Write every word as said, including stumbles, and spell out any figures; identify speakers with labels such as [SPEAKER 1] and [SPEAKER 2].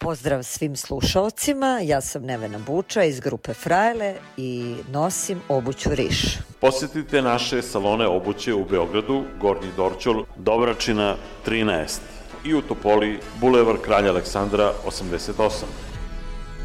[SPEAKER 1] Pozdrav svim slušaocima, ja sam Nevena Buča iz grupe Frajle i nosim obuću Riš.
[SPEAKER 2] Posjetite naše salone obuće u Beogradu, Gornji Dorćol, Dobračina trinaest i u Topoli, Bulevar Kralja Aleksandra osamdeset osam.